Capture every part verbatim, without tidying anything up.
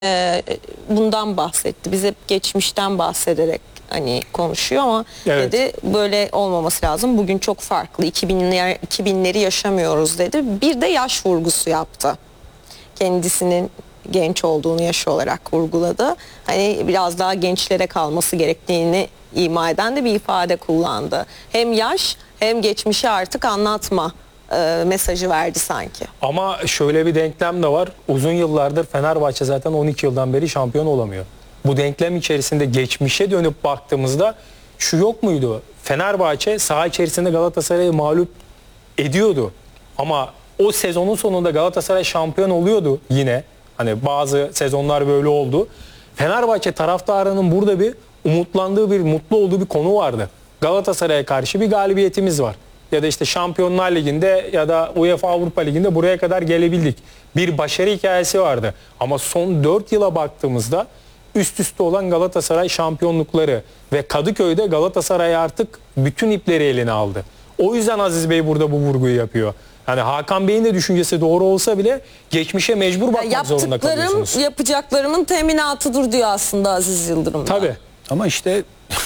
e, bundan bahsetti. Biz hep geçmişten bahsederek hani konuşuyor ama Evet. dedi böyle olmaması lazım. Bugün çok farklı. iki binler, iki binleri yaşamıyoruz dedi. Bir de yaş vurgusu yaptı. Kendisinin genç olduğunu yaş olarak vurguladı. Hani biraz daha gençlere kalması gerektiğini ima eden de bir ifade kullandı. Hem yaş hem geçmişi artık anlatma e, mesajı verdi sanki. Ama şöyle bir denklem de var. Uzun yıllardır Fenerbahçe zaten on iki yıldan beri şampiyon olamıyor. Bu denklem içerisinde geçmişe dönüp baktığımızda şu yok muydu? Fenerbahçe saha içerisinde Galatasaray'ı mağlup ediyordu. Ama o sezonun sonunda Galatasaray şampiyon oluyordu yine. Hani bazı sezonlar böyle oldu. Fenerbahçe taraftarının burada bir umutlandığı, bir mutlu olduğu bir konu vardı. Galatasaray'a karşı bir galibiyetimiz var. Ya da işte Şampiyonlar Ligi'nde ya da UEFA Avrupa Ligi'nde buraya kadar gelebildik. Bir başarı hikayesi vardı. Ama son dört yıla baktığımızda üst üste olan Galatasaray şampiyonlukları ve Kadıköy'de Galatasaray artık bütün ipleri eline aldı. O yüzden Aziz Bey burada bu vurguyu yapıyor. Yani Hakan Bey'in de düşüncesi doğru olsa bile geçmişe mecbur bakmak Ya zorunda kalıyorsunuz. yaptıklarım yapacaklarımın teminatıdır diyor aslında Aziz Yıldırım. Tabii. Ama işte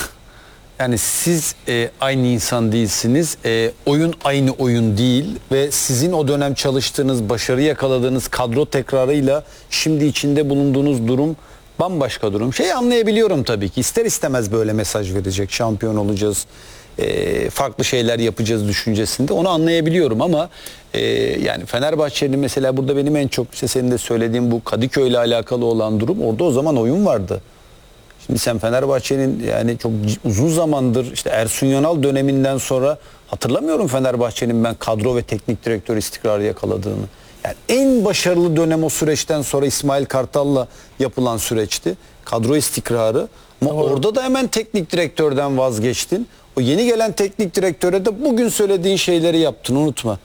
yani siz e, aynı insan değilsiniz. E, oyun aynı oyun değil ve sizin o dönem çalıştığınız, başarı yakaladığınız kadro tekrarıyla şimdi içinde bulunduğunuz durum bambaşka durum. Şeyi anlayabiliyorum tabii ki. İster istemez böyle mesaj verecek. Şampiyon olacağız. E, farklı şeyler yapacağız düşüncesinde. Onu anlayabiliyorum ama e, yani Fenerbahçe'nin mesela burada benim en çok işte senin de söylediğin bu Kadıköy ile alakalı olan durum, orada o zaman oyun vardı. Şimdi sen Fenerbahçe'nin yani çok uzun zamandır işte Ersun Yanal döneminden sonra hatırlamıyorum Fenerbahçe'nin ben kadro ve teknik direktör istikrarı yakaladığını. Yani en başarılı dönem o süreçten sonra İsmail Kartal'la yapılan süreçti. Kadro istikrarı. Ama Doğru. Orada da hemen teknik direktörden vazgeçtin. O yeni gelen teknik direktöre de bugün söylediğin şeyleri yaptın, unutma.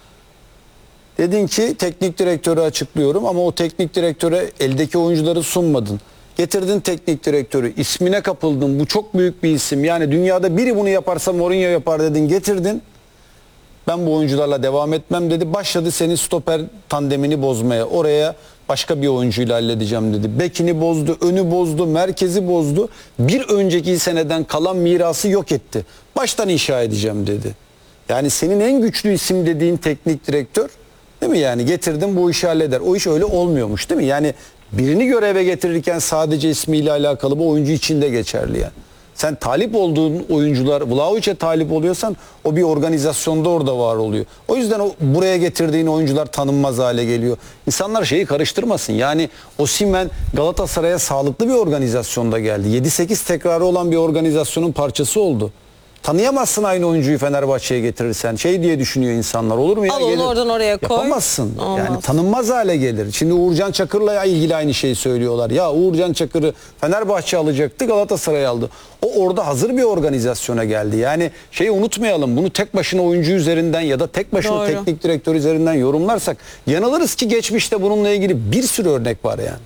Dedin ki teknik direktörü açıklıyorum ama o teknik direktöre eldeki oyuncuları sunmadın. Getirdin teknik direktörü, ismine kapıldın, bu çok büyük bir isim. Yani dünyada biri bunu yaparsa Mourinho yapar dedin, getirdin. Ben bu oyuncularla devam etmem dedi. Başladı senin stoper tandemini bozmaya. Oraya başka bir oyuncuyla halledeceğim dedi. Bekini bozdu, önü bozdu, merkezi bozdu. Bir önceki seneden kalan mirası yok etti. Baştan inşa edeceğim dedi. Yani senin en güçlü isim dediğin teknik direktör, değil mi yani? Getirdin bu işi halleder. O iş öyle olmuyormuş, değil mi? Yani birini göreve getirirken sadece ismiyle alakalı, bu oyuncu için de geçerli yani. Sen talip olduğun oyuncular, Vlahovic'e talip oluyorsan o bir organizasyonda orada var oluyor. O yüzden o buraya getirdiğin oyuncular tanınmaz hale geliyor. İnsanlar şeyi karıştırmasın. Yani Osimhen Galatasaray'a sağlıklı bir organizasyonda geldi. yedi sekiz tekrarı olan bir organizasyonun parçası oldu. Tanıyamazsın aynı oyuncuyu Fenerbahçe'ye getirirsen. Şey diye düşünüyor insanlar. Olur mu ya? Al onu Gelir. oradan oraya koy. Yapamazsın. Olmaz. Yani tanınmaz hale gelir. Şimdi Uğurcan Çakır'la ilgili aynı şeyi söylüyorlar. Ya Uğurcan Çakır'ı Fenerbahçe alacaktı, Galatasaray aldı. O orada hazır bir organizasyona geldi. Yani şeyi unutmayalım. Bunu tek başına oyuncu üzerinden ya da tek başına Doğru. teknik direktör üzerinden yorumlarsak yanılırız ki geçmişte bununla ilgili bir sürü örnek var yani.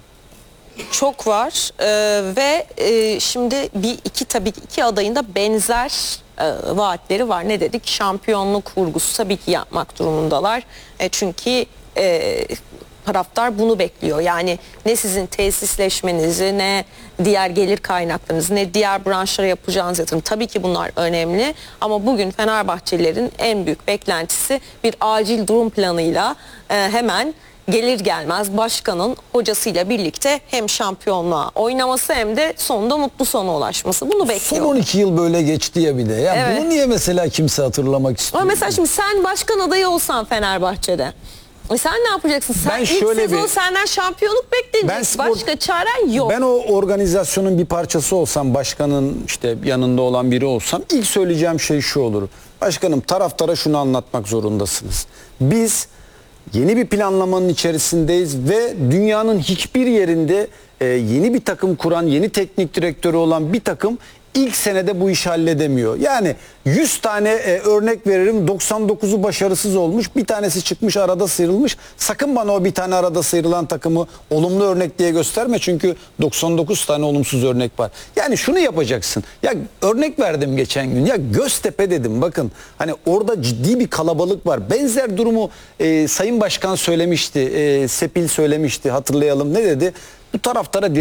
Çok var Ee, ve e, şimdi bir iki tabii ki iki adayın da benzer e, vaatleri var. Ne dedik? Şampiyonluk vurgusu tabii ki yapmak durumundalar. E, çünkü e, taraftar bunu bekliyor. Yani ne sizin tesisleşmenizi, ne diğer gelir kaynaklarınızı, ne diğer branşlara yapacağınız yatırım. Tabii ki bunlar önemli ama bugün Fenerbahçelilerin en büyük beklentisi bir acil durum planıyla e, hemen gelir gelmez başkanın hocasıyla birlikte hem şampiyonluğa oynaması hem de sonunda mutlu sona ulaşması. Bunu bekliyor. Son on iki yıl böyle geçti ya bir de. Ya Evet. bunu niye mesela kimse hatırlamak istiyor? Ama mesela şimdi sen başkan adayı olsan Fenerbahçe'de, e sen ne yapacaksın? Sen Ben ilk şöyle sezon bir- senden şampiyonluk beklenecek. Ben spor- Başka çaren yok. Ben o organizasyonun bir parçası olsam, başkanın işte yanında olan biri olsam ilk söyleyeceğim şey şu olur. Başkanım, taraftara şunu anlatmak zorundasınız. Biz yeni bir planlamanın içerisindeyiz ve dünyanın hiçbir yerinde e, yeni bir takım kuran, yeni teknik direktörü olan bir takım ilk senede bu işi halledemiyor. Yani yüz tane e, örnek veririm, doksan dokuzu başarısız olmuş, bir tanesi çıkmış arada sıyrılmış. Sakın bana o bir tane arada sıyrılan takımı olumlu örnek diye gösterme, çünkü doksan dokuz tane olumsuz örnek var. Yani şunu yapacaksın. Ya örnek verdim geçen gün. Ya Göztepe dedim, bakın hani orada ciddi bir kalabalık var. Benzer durumu e, Sayın Başkan söylemişti, e, Sepil söylemişti, hatırlayalım. Ne dedi? Bu taraftara